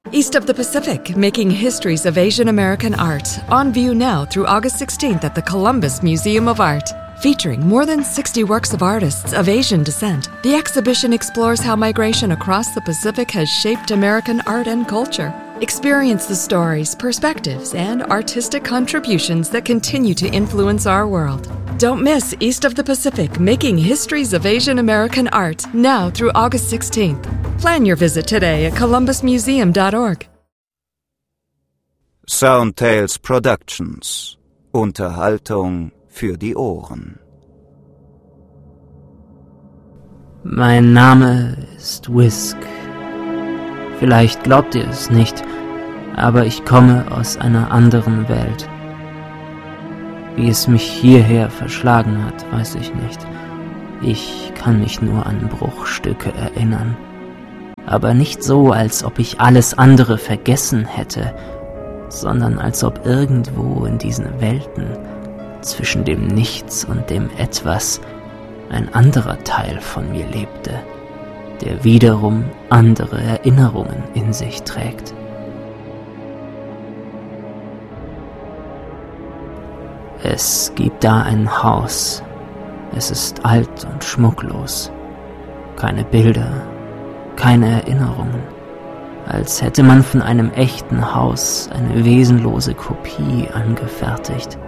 East of the Pacific, Making Histories of Asian American Art, on view now through August 16th at the Columbus Museum of Art. Featuring more than 60 works of artists of Asian descent, the exhibition explores how migration across the Pacific has shaped American art and culture. Experience the stories, perspectives, and artistic contributions that continue to influence our world. Don't miss East of the Pacific, Making Histories of Asian American Art, now through August 16th. Plan your visit today at columbusmuseum.org. Soundtales Productions. Unterhaltung für die Ohren. Mein Name ist Whisk. Vielleicht glaubt ihr es nicht, aber ich komme aus einer anderen Welt. Wie es mich hierher verschlagen hat, weiß ich nicht. Ich kann mich nur an Bruchstücke erinnern. Aber nicht so, als ob ich alles andere vergessen hätte, sondern als ob irgendwo in diesen Welten, zwischen dem Nichts und dem Etwas, ein anderer Teil von mir lebte, der wiederum andere Erinnerungen in sich trägt. Es gibt da ein Haus. Es ist alt und schmucklos. Keine Bilder, keine Erinnerungen. Als hätte man von einem echten Haus eine wesenlose Kopie angefertigt.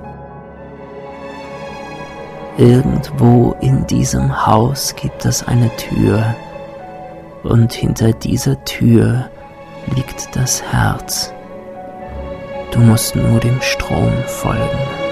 Irgendwo in diesem Haus gibt es eine Tür. Und hinter dieser Tür liegt das Herz. Du musst nur dem Strom folgen.